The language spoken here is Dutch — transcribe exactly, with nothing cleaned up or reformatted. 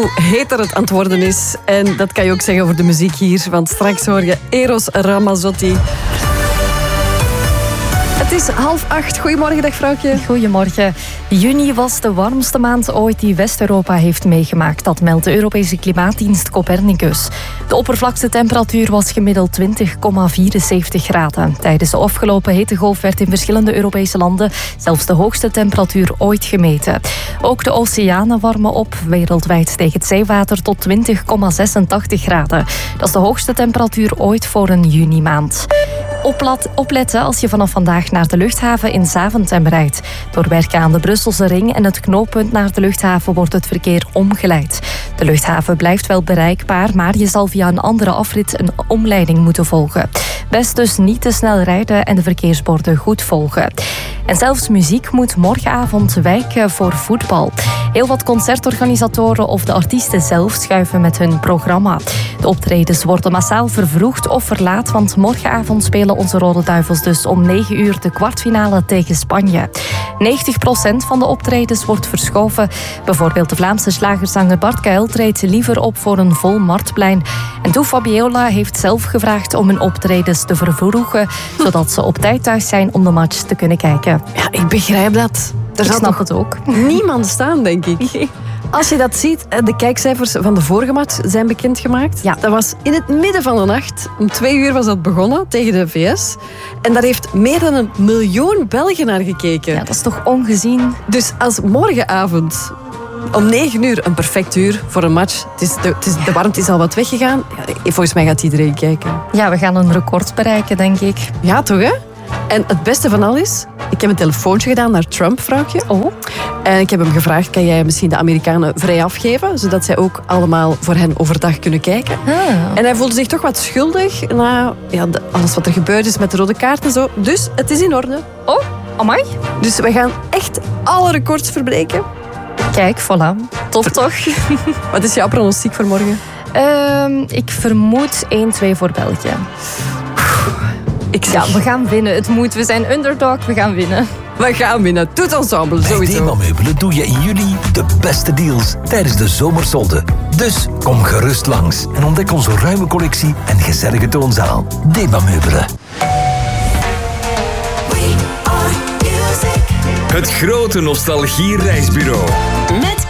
hoe heter het aan het worden is. En dat kan je ook zeggen over de muziek hier. Want straks hoor je Eros Ramazzotti. Het is half acht. Goedemorgen, dag vrouwtje. Goedemorgen. Juni was de warmste maand ooit die West-Europa heeft meegemaakt. Dat meldt de Europese klimaatdienst Copernicus. De oppervlaktetemperatuur was gemiddeld twintig komma vierenzeventig graden. Tijdens de afgelopen hittegolf werd in verschillende Europese landen zelfs de hoogste temperatuur ooit gemeten. Ook de oceanen warmen op. Wereldwijd steeg het zeewater tot twintig komma zesentachtig graden. Dat is de hoogste temperatuur ooit voor een junimaand. Oplat, opletten als je vanaf vandaag naar de luchthaven in Zaventem rijdt. Door werken aan de Brusselse ring en het knooppunt naar de luchthaven wordt het verkeer omgeleid. De luchthaven blijft wel bereikbaar, maar je zal via een andere afrit een omleiding moeten volgen. Best dus niet te snel rijden en de verkeersborden goed volgen. En zelfs muziek moet morgenavond wijken voor voetbal. Heel wat concertorganisatoren of de artiesten zelf schuiven met hun programma. De optredens worden massaal vervroegd of verlaat, want morgenavond spelen onze Rode Duivels dus om negen uur de kwartfinale tegen Spanje. negentig procent van de optredens wordt verschoven. Bijvoorbeeld de Vlaamse slagerzanger Bart Kuil treedt liever op voor een vol Marktplein. En Toe Fabiola heeft zelf gevraagd om hun optredens te vervroegen, zodat ze op tijd thuis zijn om de match te kunnen kijken. Ja, ik begrijp dat. Er zal nog het ook. Niemand staan, denk ik. Als je dat ziet, de kijkcijfers van de vorige match zijn bekendgemaakt. Ja. Dat was in het midden van de nacht. Om twee uur was dat begonnen tegen de V S. En daar heeft meer dan een miljoen Belgen naar gekeken. Ja, dat is toch ongezien? Dus als morgenavond om negen uur, een perfect uur voor een match. Het is de, het is, de warmte is al wat weggegaan. Ja, volgens mij gaat iedereen kijken. Ja, we gaan een record bereiken, denk ik. Ja, toch hè? En het beste van al is, ik heb een telefoontje gedaan naar Trump, vrouwtje. Oh. En ik heb hem gevraagd, kan jij misschien de Amerikanen vrij afgeven, zodat zij ook allemaal voor hen overdag kunnen kijken. Ah. En hij voelde zich toch wat schuldig na ja, de, alles wat er gebeurd is met de rode kaart en zo. Dus het is in orde. Oh, amai. Dus we gaan echt alle records verbreken. Kijk, voilà. Tof toch? Wat is jouw pronostiek voor morgen? Uh, ik vermoed één twee voor België. Ik Ja, we gaan winnen. Het moet. We zijn underdog. We gaan winnen. We gaan winnen. Tout ensemble, Bij sowieso. Dema Meubelen doe je in juli de beste deals tijdens de zomersolde. Dus kom gerust langs en ontdek onze ruime collectie en gezellige toonzaal. Dema Meubelen. Het grote nostalgie-reisbureau. Met